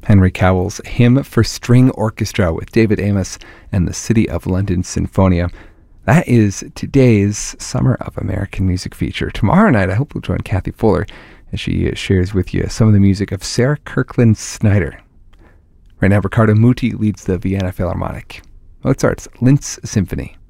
Henry Cowell's Hymn for String Orchestra with David Amos and the City of London Sinfonia. That is today's Summer of American Music feature. Tomorrow night, I hope you'll join Kathy Fuller as she shares with you some of the music of Sarah Kirkland Snyder. Right now, Riccardo Muti leads the Vienna Philharmonic. Mozart's Linz Symphony.